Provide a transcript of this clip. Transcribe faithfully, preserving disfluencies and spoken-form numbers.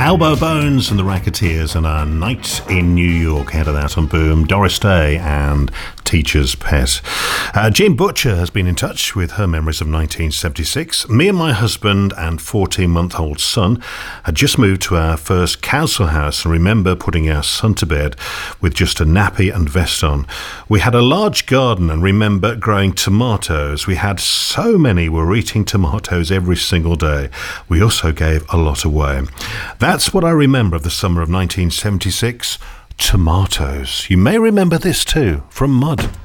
Elbow Bones and the Racketeers and a Night in New York. Ahead of that on Boom, Doris Day and Teacher's Pet. Uh, Jean Butcher has been in touch with her memories of nineteen seventy-six. Me and my husband and fourteen-month-old son had just moved to our first council house and remember putting our son to bed with just a nappy and vest on. We had a large garden and remember growing tomatoes. We had so many, we were eating tomatoes every single day. We also gave a lot away. That's what I remember of the summer of nineteen seventy-six. Tomatoes. You may remember this too, from Mud.